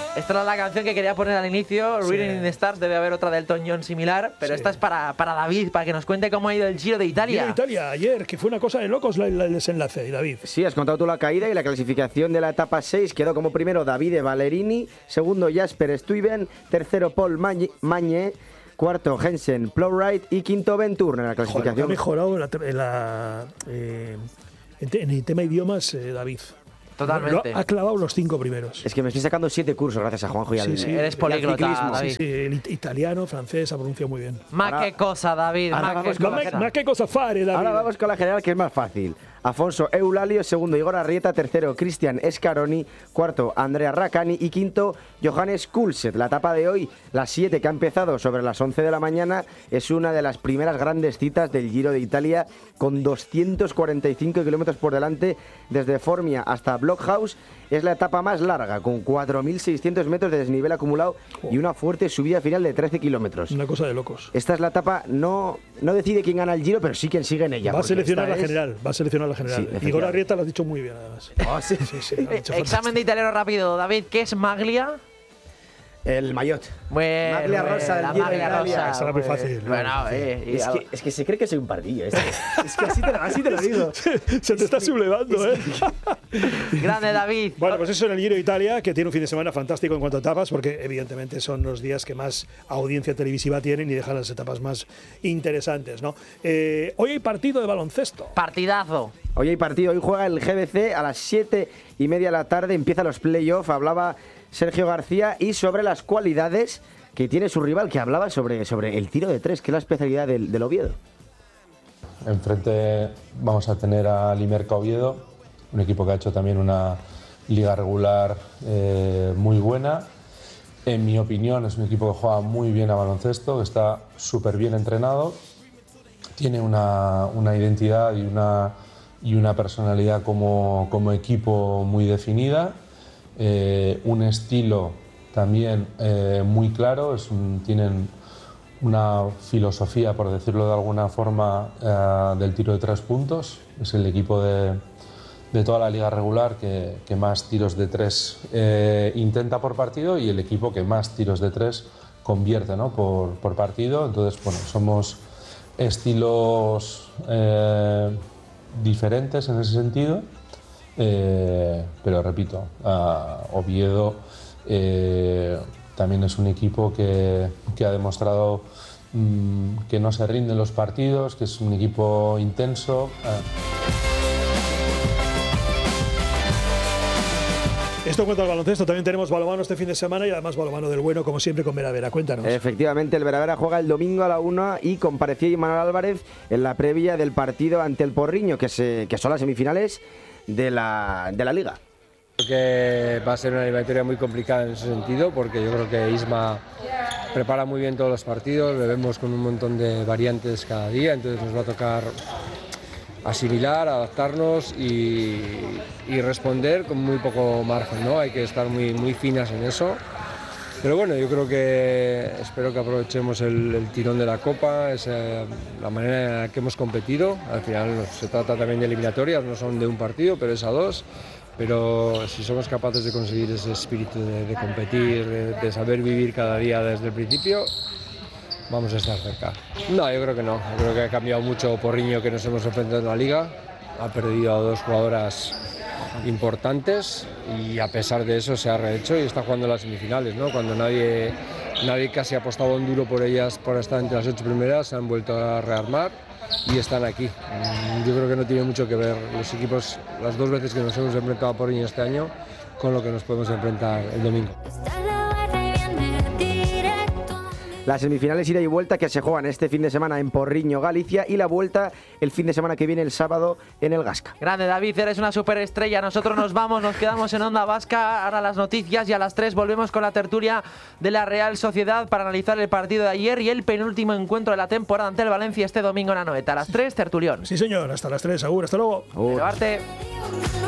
Esta era la canción que quería poner al inicio, Sí. Reading in the Stars. Debe haber otra del Elton John similar, pero Sí. esta es para David, para que nos cuente cómo ha ido el Giro de Italia. Giro de Italia ayer, que fue una cosa de locos el desenlace, David. Sí, has contado tú la caída y la clasificación de la etapa 6. Quedó como primero Davide Ballerini, segundo Jasper Stuyven, tercero Paul Magne, cuarto Jensen Plowright y quinto Ben Turner en la Joder, ha clasificación. mejorado en el tema idiomas, David. Totalmente. Ha clavado los 5 primeros. Es que me estoy sacando 7 cursos gracias a Juanjo y al, Sí, sí. Eres y al políglota, ciclismo. David. Sí, el italiano, francés, ha pronunciado muy bien. Más Ahora- que cosa, David. ahora Más vamos que con cosa. Ma che cosa fare, David? Ahora vamos con la general, que es más fácil. Afonso Eulalio, segundo Igor Arrieta, tercero Cristian Escaroni, cuarto Andrea Raccani y quinto Johannes Kulset. La etapa de hoy, las 7 que ha empezado sobre las 11 de la mañana, es una de las primeras grandes citas del Giro de Italia, con 245 kilómetros por delante desde Formia hasta Blockhaus. Es la etapa más larga, con 4.600 metros de desnivel acumulado y una fuerte subida final de 13 kilómetros. Una cosa de locos. Esta es la etapa, no decide quién gana el Giro, pero sí quién sigue en ella. Va a porque seleccionar esta la es- general. Va a seleccionar la general. Sí, Igor efectivamente. Arrieta lo has dicho muy bien, además. Sí. Sí, lo ha dicho Examen de italiano rápido, David. ¿Qué es Maglia? El Maillot. Bueno, Maglia Rosa del la Giro de Maglia Italia. Rosa. Esa era muy fácil. Bueno, Es que se cree que soy un pardillo. Es que así te lo digo. Se te está sublevando, ¿eh? grande David. Bueno, pues eso en el Giro de Italia, que tiene un fin de semana fantástico en cuanto a etapas, porque evidentemente son los días que más audiencia televisiva tienen y dejan las etapas más interesantes, ¿no? Hoy hay partido de baloncesto. Partidazo. Hoy hay partido, hoy juega el GBC a las 7:30 de la tarde, empiezan los playoffs, hablaba Sergio García y sobre las cualidades que tiene su rival, que hablaba sobre el tiro de 3, que es la especialidad del Oviedo. Enfrente vamos a tener a Limerca Oviedo, un equipo que ha hecho también una liga regular muy buena. En mi opinión es un equipo que juega muy bien a baloncesto, que está súper bien entrenado, tiene una identidad y una personalidad como equipo muy definida, un estilo también muy claro, tienen una filosofía, por decirlo de alguna forma, del tiro de 3 puntos. Es el equipo de toda la liga regular que más tiros de 3 intenta por partido y el equipo que más tiros de 3 convierte, ¿no? por partido. Entonces, bueno, somos estilos diferentes en ese sentido, pero repito, Oviedo también es un equipo que ha demostrado que no se rinde en los partidos, que es un equipo intenso. Esto en cuanto al baloncesto, también tenemos balonmano este fin de semana y además balonmano del bueno, como siempre, con Vera Vera. Cuéntanos. Efectivamente, el Veravera juega el domingo a la 1 y compareció Imanol Álvarez en la previa del partido ante el Porriño, que son las semifinales de la Liga. Creo que va a ser una eliminatoria muy complicada en ese sentido, porque yo creo que Isma prepara muy bien todos los partidos, le vemos con un montón de variantes cada día, entonces nos va a tocar asimilar, adaptarnos y responder con muy poco margen, ¿no? Hay que estar muy finas en eso. Pero bueno, yo creo que espero que aprovechemos el tirón de la Copa, la manera en la que hemos competido. Al final se trata también de eliminatorias, no son de un partido, pero es a 2. Pero si somos capaces de conseguir ese espíritu de competir, de saber vivir cada día desde el principio, vamos a estar cerca. No, yo creo que no. Yo creo que ha cambiado mucho Porriño, que nos hemos enfrentado en la Liga. Ha perdido a 2 jugadoras importantes y a pesar de eso se ha rehecho y está jugando las semifinales, ¿no? Cuando nadie casi ha apostado en duro por ellas, por estar entre las 8 primeras, se han vuelto a rearmar y están aquí. Yo creo que no tiene mucho que ver los equipos, las 2 veces que nos hemos enfrentado a Porriño este año, con lo que nos podemos enfrentar el domingo. Las semifinales ida y vuelta que se juegan este fin de semana en Porriño, Galicia, y la vuelta el fin de semana que viene, el sábado, en el Gasca. Grande David, eres una superestrella. Nosotros nos vamos, nos quedamos en Onda Vasca. Ahora las noticias y a las 3 volvemos con la tertulia de la Real Sociedad para analizar el partido de ayer y el penúltimo encuentro de la temporada ante el Valencia este domingo en Anoeta. A las 3, tertulión. Sí, señor. Hasta las 3, Agur. Hasta luego. Llevarte.